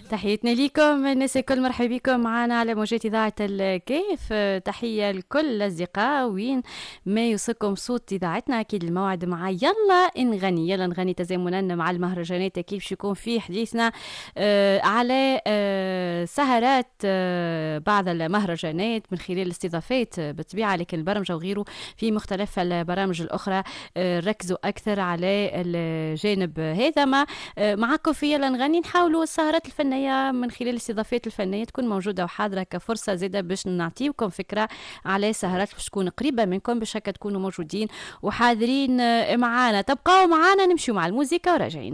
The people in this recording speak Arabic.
تحياتنا ليكم الناس الكل، مرحبا بكم معنا على موجات إذاعة الكيف. تحية لكل الأصدقاء وين ما يوصلكم صوت إذاعتنا. أكيد الموعد مع يلا نغني تزامنا مع المهرجانات. أكيد باش يكون فيه حديثنا على سهرات بعض المهرجانات من خلال استضافات بالطبيعة، لكن البرمجة وغيره في مختلف البرامج الأخرى ركزوا أكثر على الجانب هذا. ما معكم في يلا نغني نحاولوا السهرات الفنية من خلال الاستضافات الفنية تكون موجودة وحاضرة كفرصة زيادة باش نعطيكم فكرة على سهرات باش تكون قريبة منكم، باش هكا تكونوا موجودين وحاضرين معانا. تبقاو معانا، نمشيو مع الموسيقى وراجعين.